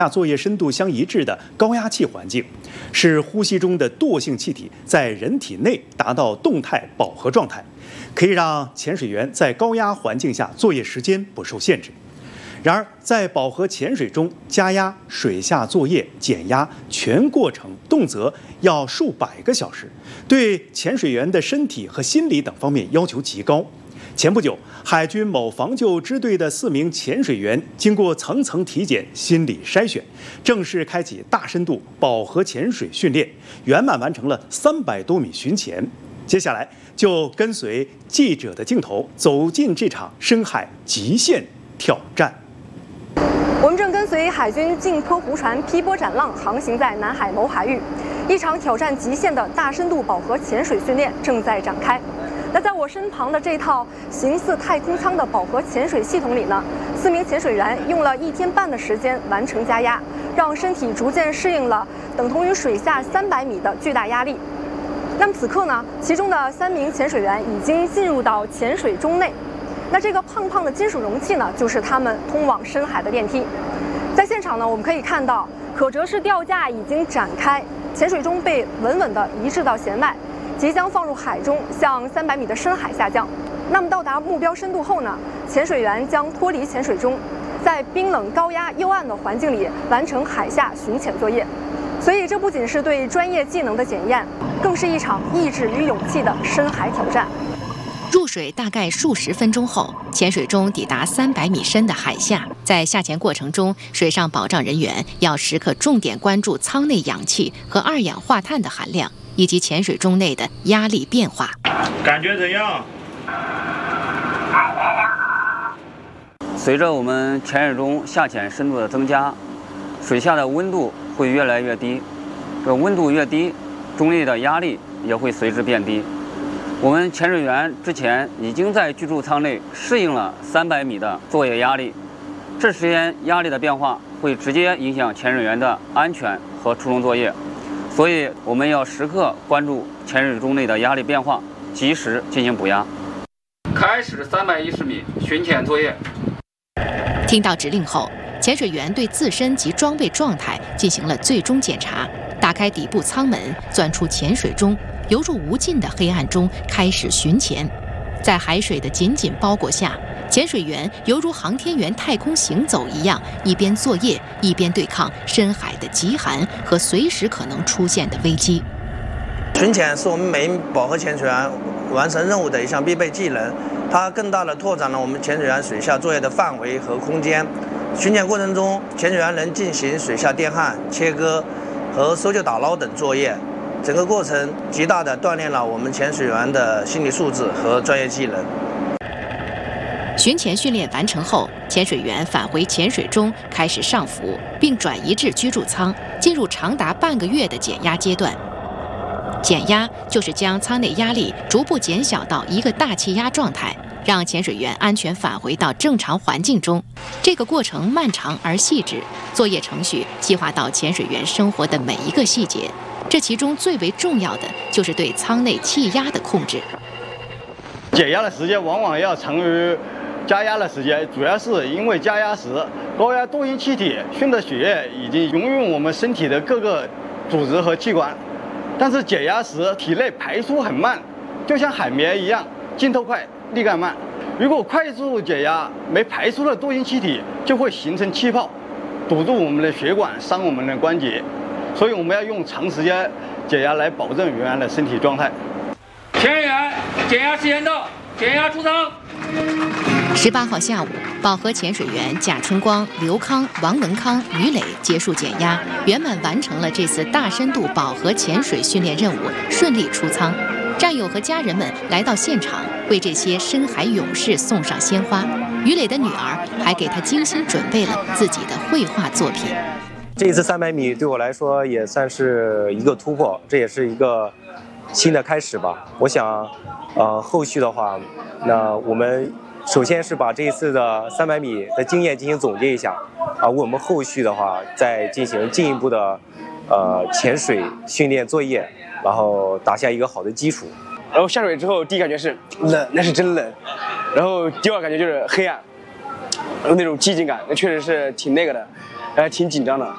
作业深度相一致的高压气环境，使呼吸中的惰性气体在人体内达到动态饱和状态，可以让潜水员在高压环境下作业时间不受限制。然而，在饱和潜水中加压、水下作业、减压，全过程动辄要数百个小时，对潜水员的身体和心理等方面要求极高。前不久，海军某防救支队的4名潜水员经过层层体检、心理筛选，正式开启大深度饱和潜水训练，圆满完成了300多米巡潜。接下来就跟随记者的镜头，走进这场深海极限挑战。 我们正跟随海军镜坡湖船劈波斩浪航行在南海某海域，一场挑战极限的大深度饱和潜水训练正在展开。那在我身旁的这套形似太空舱的饱和潜水系统里呢，4名潜水员用了1天半的时间完成加压，让身体逐渐适应了等同于水下300米的巨大压力。那么此刻呢，其中的3名潜水员已经进入到潜水钟内。那这个胖胖的金属容器呢，就是他们通往深海的电梯。在现场呢，我们可以看到可折式吊架已经展开，潜水钟被稳稳地移至到舷外，即将放入海中，向300米的深海下降。那么到达目标深度后呢，潜水员将脱离潜水钟，在冰冷、高压、幽暗的环境里完成海下巡潜作业。所以这不仅是对专业技能的检验，更是一场意志与勇气的深海挑战。 入水大概数十分钟后，潜水钟抵达300米深的海下。在下潜过程中，水上保障人员要时刻重点关注舱内氧气和2氧化碳的含量，以及潜水钟内的压力变化。 感觉怎样？ 随着我们潜水钟下潜深度的增加，水下的温度会越来越低。这温度越低，钟内的压力也会随之变低。我们潜水员之前已经在居住舱内适应了300米的作业压力，这时间压力的变化会直接影响潜水员的安全和出舱作业，所以我们要时刻关注潜水钟内的压力变化，及时进行补压。开始310米巡潜作业。 听到指令后，潜水员对自身及装备状态进行了最终检查，打开底部舱门，钻出潜水钟，游入无尽的黑暗中开始巡潜。在海水的紧紧包裹下，潜水员犹如航天员太空行走一样，一边作业一边对抗深海的极寒和随时可能出现的危机。 巡潜是我们每一饱和潜水员完成任务的一项必备技能，它更大的拓展了我们潜水员水下作业的范围和空间。巡潜过程中，潜水员能进行水下电焊、切割和搜救打捞等作业，整个过程极大地锻炼了我们潜水员的心理素质和专业技能。 巡潜训练完成后，潜水员返回潜水钟开始上浮，并转移至居住舱，进入长达半个月的减压阶段。减压就是将舱内压力逐步减小到一个大气压状态，让潜水员安全返回到正常环境中。这个过程漫长而细致，作业程序细化到潜水员生活的每一个细节。这其中最为重要的就是对舱内气压的控制。 减压的时间往往要长于加压的时间，主要是因为加压时高压惰性气体顺着血液已经涌入我们身体的各个组织和器官，但是减压时体内排出很慢，就像海绵一样，浸透快，沥干慢。如果快速减压，没排出的惰性气体就会形成气泡，堵住我们的血管，伤我们的关节。所以我们要用长时间减压来保证员的身体状态。 潜水员减压时间到，减压出舱。 18号下午，饱和潜水员贾春光、刘康、王文康、于磊结束减压，圆满完成了这次大深度饱和潜水训练任务，顺利出舱。战友和家人们来到现场，为这些深海勇士送上鲜花。于磊的女儿还给他精心准备了自己的绘画作品。 这一次300米对我来说也算是一个突破，这也是一个新的开始吧。我想，后续的话，那我们首先是把这一次的300米的经验进行总结一下，我们后续的话再进行进一步的潜水训练作业，然后打下一个好的基础。 然后下水之后，第一感觉是冷，那是真冷。然后第二感觉就是黑暗，那种寂静感，那确实是挺那个的，挺紧张的。